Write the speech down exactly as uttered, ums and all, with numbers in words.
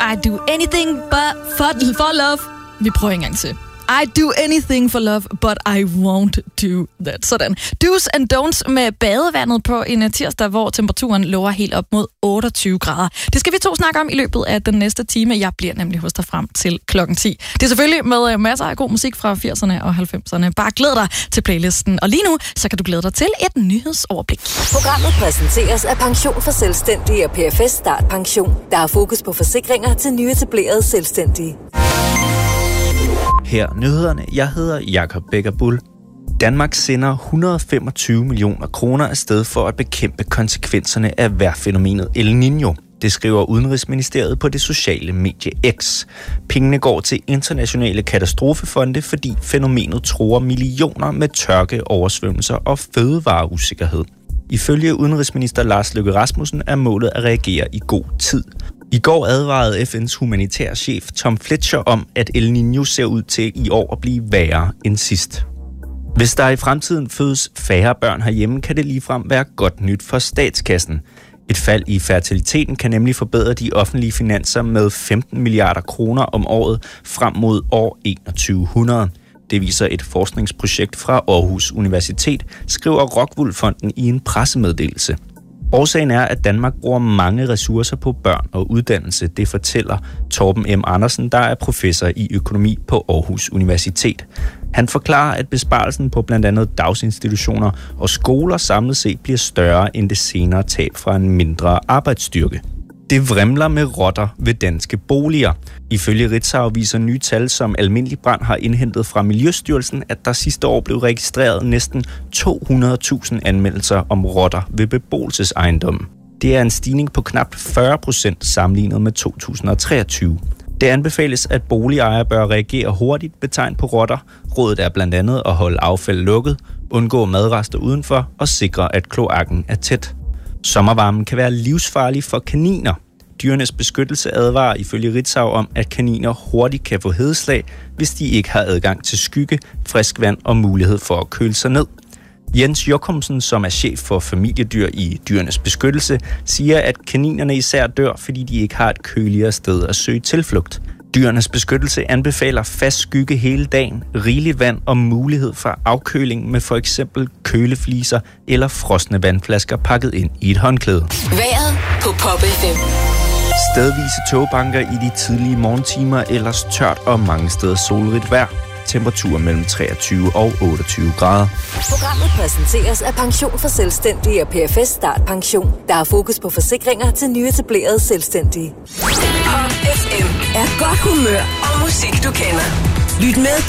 I do anything but for, for love. Vi prøver en gang til. I do anything for love, but I won't do that. Sådan. Do's and don'ts med badevandet på en tirsdag, hvor temperaturen lover helt op mod otteogtyve grader. Det skal vi to snakke om i løbet af den næste time. Jeg bliver nemlig hos dig frem til klokken ti. Det er selvfølgelig med masser af god musik fra firserne og halvfemserne. Bare glæd dig til playlisten. Og lige nu, så kan du glæde dig til et nyhedsoverblik. Programmet præsenteres af Pension for Selvstændige og P F S Start Pension, der har fokus på forsikringer til nyetablerede selvstændige. Her nyhederne. Jeg hedder Jakob Becker Bull. Danmark sender et hundrede og femogtyve millioner kroner afsted for at bekæmpe konsekvenserne af vejrfænomenet El Niño. Det skriver Udenrigsministeriet på det sociale medie X. Pengene går til internationale katastrofefonde, fordi fænomenet truer millioner med tørke, oversvømmelser og fødevareusikkerhed. Ifølge udenrigsminister Lars Løkke Rasmussen er målet at reagere i god tid. I går advarede F N's humanitære chef Tom Fletcher om, at El Niño ser ud til i år at blive værre end sidst. Hvis der i fremtiden fødes færre børn herhjemme, kan det ligefrem være godt nyt for statskassen. Et fald i fertiliteten kan nemlig forbedre de offentlige finanser med femten milliarder kroner om året frem mod år enogtyve hundrede. Det viser et forskningsprojekt fra Aarhus Universitet, skriver Rockwool Fonden i en pressemeddelelse. Årsagen er, at Danmark bruger mange ressourcer på børn og uddannelse, det fortæller Torben M. Andersen, der er professor i økonomi på Aarhus Universitet. Han forklarer, at besparelsen på blandt andet dagsinstitutioner og skoler samlet set bliver større end det senere tab fra en mindre arbejdsstyrke. Det vrimler med rotter ved danske boliger. Ifølge Ritzau viser nye tal, som Almindelig Brand har indhentet fra Miljøstyrelsen, at der sidste år blev registreret næsten to hundrede tusind anmeldelser om rotter ved beboelsesejendommen. Det er en stigning på knap fyrre procent sammenlignet med to tusind og treogtyve. Det anbefales, at boligejere bør reagere hurtigt ved tegn på rotter. Rådet er blandt andet at holde affald lukket, undgå madrester udenfor og sikre, at kloakken er tæt. Sommervarmen kan være livsfarlig for kaniner. Dyrenes Beskyttelse advarer ifølge Ritzau om, at kaniner hurtigt kan få hedeslag, hvis de ikke har adgang til skygge, frisk vand og mulighed for at køle sig ned. Jens Jochumsen, som er chef for familiedyr i Dyrenes Beskyttelse, siger, at kaninerne især dør, fordi de ikke har et køligere sted at søge tilflugt. Dyrenes Beskyttelse anbefaler fast skygge hele dagen, rigeligt vand og mulighed for afkøling med for eksempel kølefliser eller frosne vandflasker pakket ind i et håndklæde. Vejret på Pop F M. Stedvise togbanker i de tidlige morgentimer, ellers tørt og mange steder solrigt vejr. Temperatur mellem treogtyve og otteogtyve grader. Programmet præsenteres af Pension for Selvstændige og P F S Start Pension, der har fokus på forsikringer til nyetablerede selvstændige. Pop F M er godt humør og musik, du kender. Lyt med